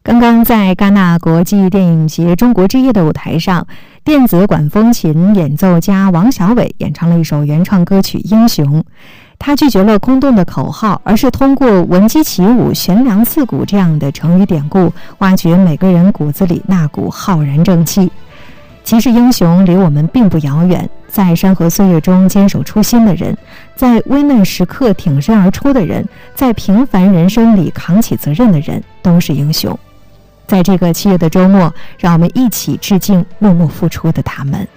刚刚在戛纳国际电影节中国之夜的舞台上，电子管风琴演奏家王小伟演唱了一首原创歌曲《英雄》。他拒绝了空洞的口号，而是通过闻鸡起舞、悬梁刺股这样的成语典故，挖掘每个人骨子里那股浩然正气。其实英雄离我们并不遥远，在山河岁月中坚守初心的人，在危难时刻挺身而出的人，在平凡人生里扛起责任的人，都是英雄。在这个7月的周末，让我们一起致敬默默付出的他们。